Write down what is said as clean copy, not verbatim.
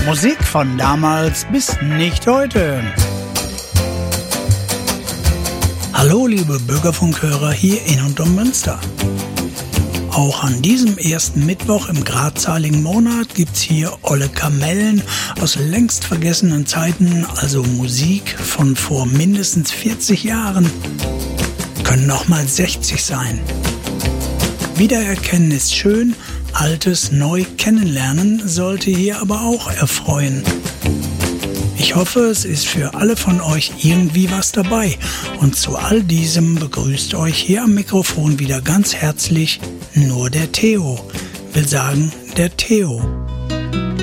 Musik von damals bis nicht heute. Hallo liebe Bürgerfunkhörer hier in und um Münster. Auch an diesem ersten Mittwoch im gradzahligen Monat gibt's hier olle Kamellen aus längst vergessenen Zeiten, also Musik von vor mindestens 40 Jahren. Können auch mal 60 sein. Wiedererkennen ist schön, Altes neu kennenlernen sollte hier aber auch erfreuen. Ich hoffe, es ist für alle von euch irgendwie was dabei. Und zu all diesem begrüßt euch hier am Mikrofon wieder ganz herzlich nur der Theo. Will sagen, der Theo.